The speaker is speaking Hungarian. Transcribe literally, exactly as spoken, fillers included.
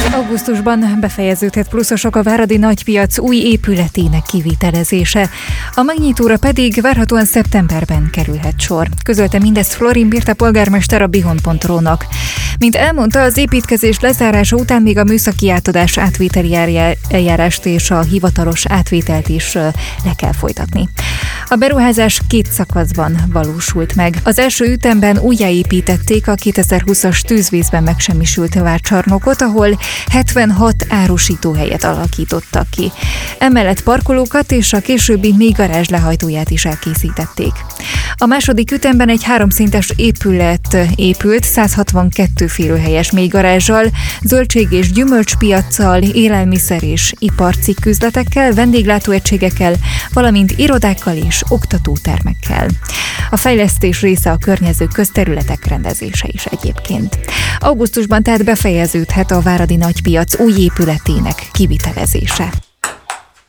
Augusztusban befejeződhet pluszosok a váradi nagypiac új épületének kivitelezése. A megnyitóra pedig várhatóan szeptemberben kerülhet sor. Közölte mindezt Florin Birta polgármester a bihon pont ro-nak. Mint elmondta, az építkezés lezárása után még a műszaki átadás átvételi eljárást és a hivatalos átvételt is le kell folytatni. A beruházás két szakaszban valósult meg. Az első ütemben újjáépítették a kétezer-húszas tűzvészben megsemmisült várcsarnokot, ahol hetvenhat árusítóhelyet alakítottak ki. Emellett parkolókat és a későbbi mély garázs lehajtóját is elkészítették. A második ütemben egy háromszintes épület épült százhatvankettő férőhelyes mély garázsal, zöldség- és gyümölcspiaccal, élelmiszer- és iparcikküzletekkel, vendéglátóegységekkel, valamint irodákkal és oktatótermekkel. A fejlesztés része a környező közterületek rendezése is egyébként. Augusztusban tehát befejeződhet a váradi nagypiac új épületének kivitelezése.